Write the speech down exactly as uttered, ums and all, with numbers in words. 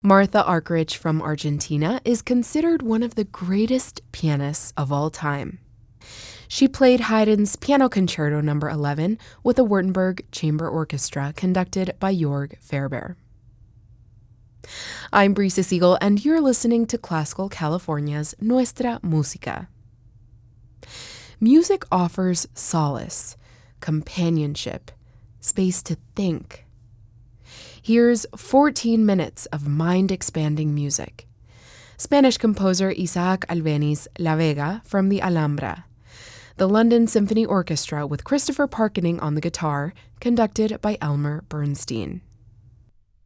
Martha Argerich from Argentina is considered one of the greatest pianists of all time. She played Haydn's Piano Concerto number eleven with the Württemberg Chamber Orchestra conducted by Jörg Ferber. I'm Brisa Siegel, and you're listening to Classical California's Nuestra Música. Music offers solace, companionship, space to think. Here's fourteen minutes of mind-expanding music. Spanish composer Isaac Albeniz La Vega from the Alhambra. The London Symphony Orchestra with Christopher Parkening on the guitar, conducted by Elmer Bernstein.